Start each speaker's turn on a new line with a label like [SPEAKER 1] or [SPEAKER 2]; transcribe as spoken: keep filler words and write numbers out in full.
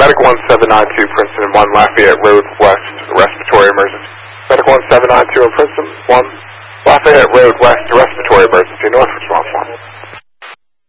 [SPEAKER 1] Medic one seven nine two, Princeton one, Lafayette Road West, respiratory emergency. Medic one seven nine two in Princeton one, Lafayette Road West,